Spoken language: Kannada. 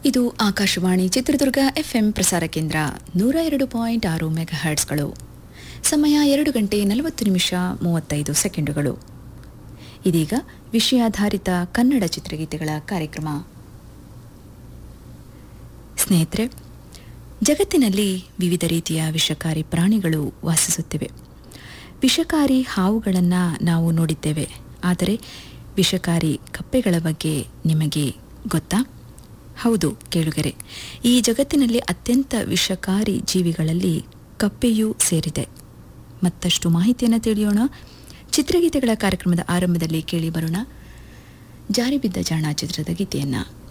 ಇದು ಆಕಾಶವಾಣಿ ಚಿತ್ರದುರ್ಗ ಎಫ್ಎಂ ಪ್ರಸಾರ ಕೇಂದ್ರ 102.6 ಮೆಗಾಹರ್ಟ್ಸ್ಗಳು. ಸಮಯ 2:40 ಇದೀಗ ವಿಷಯಾಧಾರಿತ ಕನ್ನಡ ಚಿತ್ರಗೀತೆಗಳ ಕಾರ್ಯಕ್ರಮ. ಸ್ನೇಹಿತರೆ, ಜಗತ್ತಿನಲ್ಲಿ ವಿವಿಧ ರೀತಿಯ ವಿಷಕಾರಿ ಪ್ರಾಣಿಗಳು ವಾಸಿಸುತ್ತಿವೆ. ವಿಷಕಾರಿ ಹಾವುಗಳನ್ನು ನಾವು ನೋಡಿದ್ದೇವೆ. ಆದರೆ ವಿಷಕಾರಿ ಕಪ್ಪೆಗಳ ಬಗ್ಗೆ ನಿಮಗೆ ಗೊತ್ತಾ? ಹೌದು ಕೇಳುಗರೆ, ಈ ಜಗತ್ತಿನಲ್ಲಿ ಅತ್ಯಂತ ವಿಷಕಾರಿ ಜೀವಿಗಳಲ್ಲಿ ಕಪ್ಪೆಯೂ ಸೇರಿದೆ. ಮತ್ತಷ್ಟು ಮಾಹಿತಿಯನ್ನು ತಿಳಿಯೋಣ. ಚಿತ್ರಗೀತೆಗಳ ಕಾರ್ಯಕ್ರಮದ ಆರಂಭದಲ್ಲಿ ಕೇಳಿ ಬರೋಣ ಜಾರಿಬಿದ್ದ ಜಾಣ ಚಿತ್ರದ ಗೀತೆಯನ್ನು.